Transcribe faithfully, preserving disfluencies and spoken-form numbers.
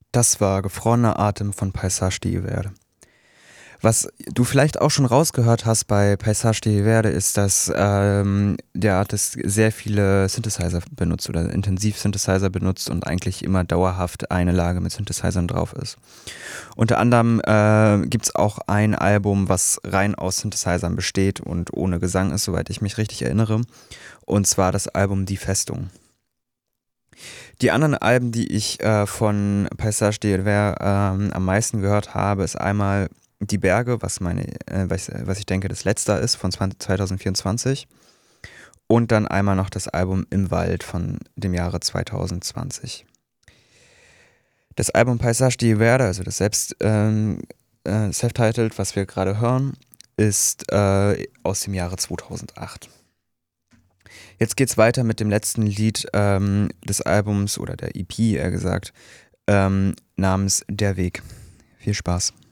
Das war Gefrorener Atem von Paisage de Verde. Was du vielleicht auch schon rausgehört hast bei Paisage de Verde ist, dass ähm, der Artist sehr viele Synthesizer benutzt oder intensiv Synthesizer benutzt und eigentlich immer dauerhaft eine Lage mit Synthesizern drauf ist. Unter anderem äh, gibt es auch ein Album, was rein aus Synthesizern besteht und ohne Gesang ist, soweit ich mich richtig erinnere. Und zwar das Album Die Festung. Die anderen Alben, die ich äh, von Paisage de Verde ähm, am meisten gehört habe, ist einmal Die Berge, was, meine, äh, was, was ich denke das letzte ist von zwanzig vierundzwanzig. Und dann einmal noch das Album Im Wald von dem Jahre zwanzig zwanzig. Das Album Paisage de Verde, also das selbst ähm, äh, self-titled, was wir gerade hören, ist äh, aus dem Jahre zweitausendacht. Jetzt geht's weiter mit dem letzten Lied ähm, des Albums oder der E P, eher gesagt, ähm, namens Der Weg. Viel Spaß.